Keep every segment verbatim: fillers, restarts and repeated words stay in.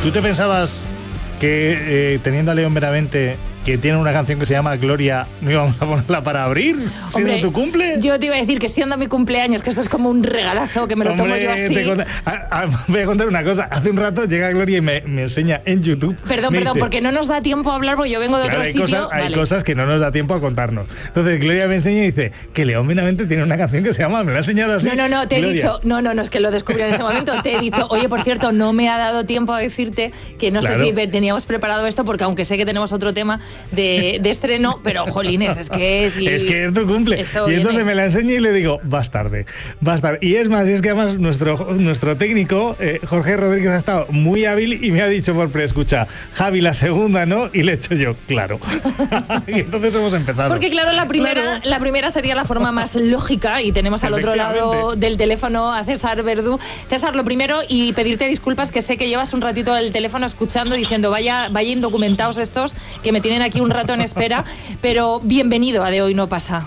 ¿Tú te pensabas que eh, teniendo a León Benavente, que tiene una canción que se llama Gloria, no íbamos a ponerla para abrir, siendo Hombre, tu cumple? Yo te iba a decir que siendo mi cumpleaños, que esto es como un regalazo, que me lo Hombre, tomo yo así. te con... a, a, voy a contar una cosa. Hace un rato llega Gloria y me, me enseña en YouTube. Perdón, me perdón, dice, porque no nos da tiempo a hablar, porque yo vengo de claro, otro hay sitio. Cosas, hay vale. cosas que no nos da tiempo a contarnos. Entonces Gloria me enseña y dice que León Benavente tiene una canción que se llama, me la ha enseñado así. No, no, no, te Gloria. he dicho, no, no, no, es que lo descubrí en ese momento. Te he dicho, oye, por cierto, no me ha dado tiempo a decirte que no Claro. sé si teníamos preparado esto, porque aunque sé que tenemos otro tema de, de estreno, pero jolines, es que es. Y es que es tu cumple. esto Y entonces viene. me la enseña y le digo, vas tarde, vas tarde. Y es más, y es que además nuestro, nuestro técnico, eh, Jorge Rodríguez, ha estado muy hábil y me ha dicho por pre-escucha, Javi, la segunda, ¿no? Y le he hecho yo, claro. Y entonces hemos empezado. Porque claro, la primera, Claro. la primera sería la forma más lógica y tenemos al otro lado Efectivamente. del teléfono a César Verdú. César, lo primero, y pedirte disculpas, que sé que llevas un ratito el teléfono escuchando diciendo vaya, vaya indocumentados estos que me tienen aquí un rato en espera, pero bienvenido a De Hoy No Pasa.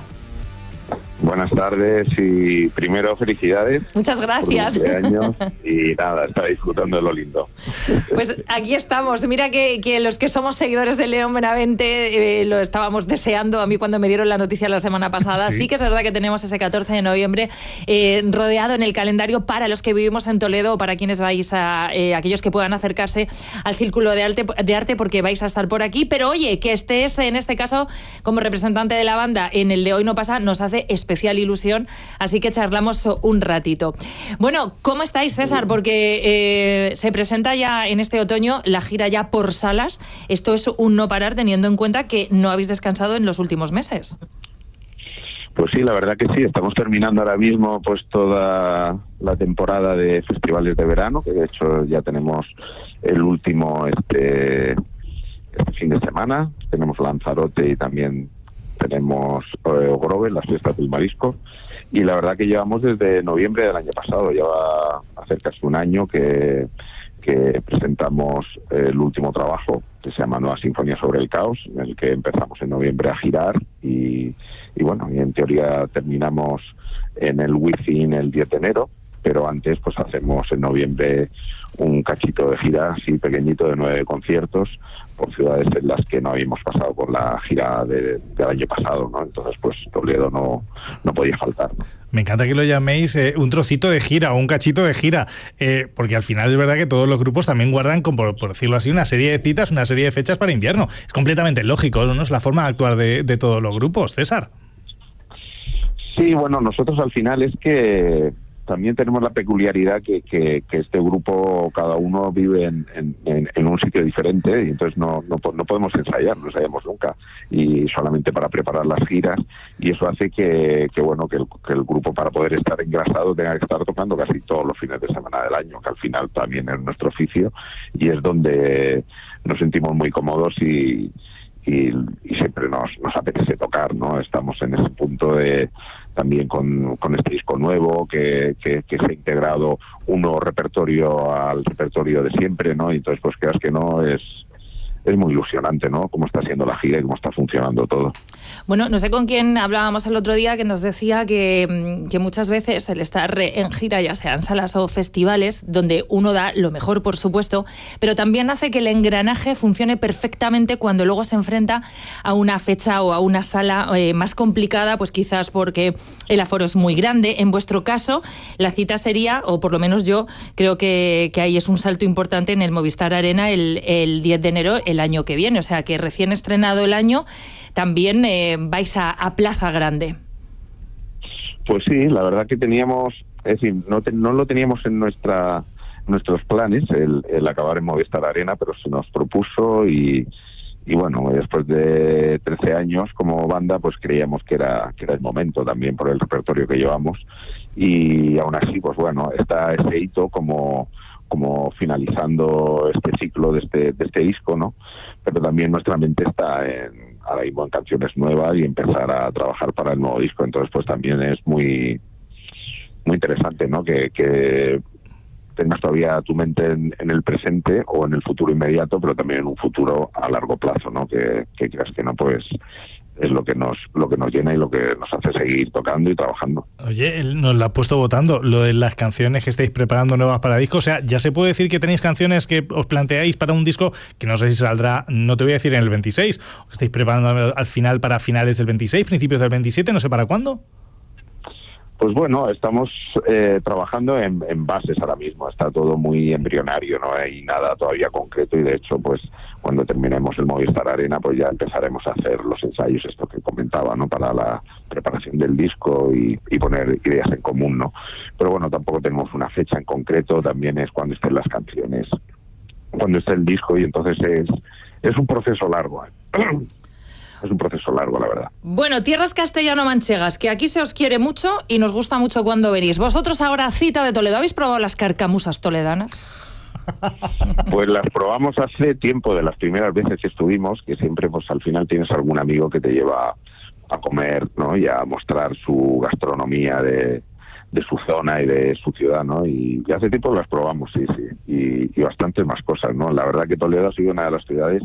Buenas tardes y primero felicidades. Muchas gracias. Por tu cumpleaños y nada, está disfrutando de lo lindo. Pues aquí estamos. Mira que, que los que somos seguidores de León Benavente eh, lo estábamos deseando. A mí cuando me dieron la noticia la semana pasada, sí, Sí. que es verdad que tenemos ese catorce de noviembre eh, rodeado en el calendario para los que vivimos en Toledo o para quienes vais a, eh, aquellos que puedan acercarse al Círculo de Arte, de Arte porque vais a estar por aquí. Pero oye, que estés en este caso como representante de la banda en el De Hoy No Pasa nos hace especial ilusión, así que charlamos un ratito. Bueno, ¿cómo estáis, César? Porque eh, se presenta ya en este otoño la gira ya por salas. Esto es un no parar teniendo en cuenta que no habéis descansado en los últimos meses. Pues sí, la verdad que sí, estamos terminando ahora mismo pues toda la temporada de festivales de verano, que de hecho ya tenemos el último este, este fin de semana, tenemos Lanzarote y también tenemos eh, Grove, las fiestas del marisco, y la verdad que llevamos desde noviembre del año pasado, lleva hace casi un año que, que presentamos el último trabajo, que se llama Nueva Sinfonía sobre el Caos, en el que empezamos en noviembre a girar, y, y bueno, y en teoría terminamos en el Wizzing el diez de enero, pero antes pues hacemos en noviembre un cachito de gira así pequeñito de nueve conciertos por ciudades en las que no habíamos pasado por la gira de, del año pasado, ¿no? Entonces pues Toledo no, no podía faltar, ¿no? Me encanta que lo llaméis eh, un trocito de gira o un cachito de gira, eh, porque al final es verdad que todos los grupos también guardan, como por, por decirlo así, una serie de citas, una serie de fechas para invierno. Es completamente lógico, ¿no? Es la forma de actuar de, de todos los grupos, César. Sí, bueno, nosotros al final es que también tenemos la peculiaridad que, que, que este grupo, cada uno vive en, en, en un sitio diferente y entonces no, no, no podemos ensayar, no ensayamos nunca, y solamente para preparar las giras, y eso hace que, que bueno que el, que el grupo, para poder estar engrasado, tenga que estar tocando casi todos los fines de semana del año, que al final también es nuestro oficio y es donde nos sentimos muy cómodos y, y, y siempre nos, nos apetece tocar, ¿no? Estamos en ese punto de también con, con este disco nuevo que, que, que se ha integrado un nuevo repertorio al repertorio de siempre, ¿no? Y entonces pues creas que no, es es muy ilusionante, ¿no? Cómo está siendo la gira y cómo está funcionando todo. Bueno, no sé con quién hablábamos el otro día que nos decía que, que muchas veces el estar en gira, ya sean salas o festivales, donde uno da lo mejor, por supuesto, pero también hace que el engranaje funcione perfectamente cuando luego se enfrenta a una fecha o a una sala eh, más complicada, pues quizás porque el aforo es muy grande. En vuestro caso, la cita sería, o por lo menos yo creo que, que ahí es un salto importante en el Movistar Arena el, el diez de enero, el año que viene, o sea que recién estrenado el año también eh, vais a, a Plaza Grande. Pues sí, la verdad que teníamos, es decir, no, te, no lo teníamos en nuestra nuestros planes el, el acabar en Movistar Arena, pero se nos propuso y, y bueno, después de trece años como banda pues creíamos que era que era el momento también por el repertorio que llevamos, y aún así pues bueno, está ese hito como como finalizando este ciclo de este de este disco, ¿no? Pero también nuestra mente está en, ahora mismo en canciones nuevas y empezar a trabajar para el nuevo disco, entonces pues también es muy muy interesante, ¿no? Que, que tengas todavía tu mente en, en el presente o en el futuro inmediato, pero también en un futuro a largo plazo, ¿no? Que, que creas que no, pues es lo que nos lo que nos llena y lo que nos hace seguir tocando y trabajando. Oye, nos la ha puesto votando, lo de las canciones que estáis preparando nuevas para disco. O sea, ya se puede decir que tenéis canciones que os planteáis para un disco que no sé si saldrá, no te voy a decir en el veintiséis, o estáis preparando al final para finales del veintiséis, principios del veintisiete, no sé para cuándo. Pues bueno, estamos eh, trabajando en, en bases ahora mismo, está todo muy embrionario, no hay nada todavía concreto y de hecho pues cuando terminemos el Movistar Arena pues ya empezaremos a hacer los ensayos, esto que comentaba, ¿no? Para la preparación del disco y, y poner ideas en común, ¿no? Pero bueno, tampoco tenemos una fecha en concreto, también es cuando estén las canciones, cuando esté el disco y entonces es, es un proceso largo, ¿eh? Es un proceso largo, la verdad. Bueno, tierras castellano-manchegas, que aquí se os quiere mucho y nos gusta mucho cuando venís. Vosotros ahora, cita de Toledo, ¿habéis probado las carcamusas toledanas? Pues las probamos hace tiempo, de las primeras veces que estuvimos, que siempre pues al final tienes algún amigo que te lleva a comer, ¿no? Y a mostrar su gastronomía de, de su zona y de su ciudad, ¿no? Y, y hace tiempo las probamos, sí, sí. Y, y bastantes más cosas, ¿no? La verdad que Toledo ha sido una de las ciudades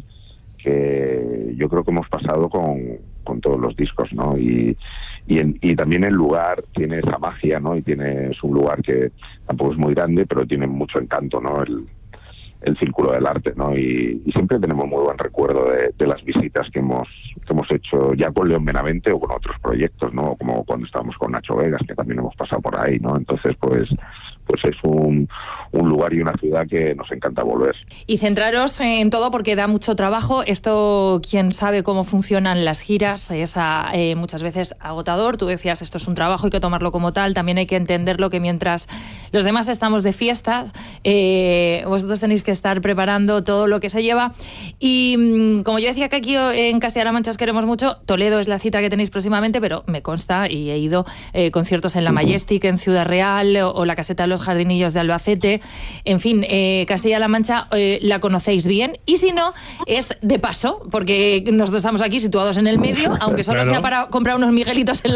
que yo creo que hemos pasado con, con todos los discos, ¿no? Y, y, en, y también el lugar tiene esa magia, ¿no? Y tiene, es un lugar que tampoco es muy grande, pero tiene mucho encanto, ¿no? El, el círculo del arte, ¿no? Y, y siempre tenemos muy buen recuerdo de, de las visitas que hemos que hemos hecho ya con León Benavente o con otros proyectos, ¿no? Como cuando estábamos con Nacho Vegas, que también hemos pasado por ahí, ¿no? Entonces, pues pues es un, un lugar y una ciudad que nos encanta volver. Y centraros en todo porque da mucho trabajo. Esto, quien sabe cómo funcionan las giras, es a, eh, muchas veces agotador. Tú decías, esto es un trabajo, hay que tomarlo como tal. También hay que entenderlo que mientras los demás estamos de fiesta, eh, vosotros tenéis que estar preparando todo lo que se lleva. Y como yo decía que aquí en Castilla-La Mancha os queremos mucho, Toledo es la cita que tenéis próximamente, pero me consta, y he ido eh, conciertos en la Majestic, en Ciudad Real, o, o la Caseta de los Jardinillos de Albacete. En fin, eh, Castilla-La Mancha eh, la conocéis bien, y si no, es de paso, porque nosotros estamos aquí situados en el medio, aunque solo claro. sea para comprar unos miguelitos en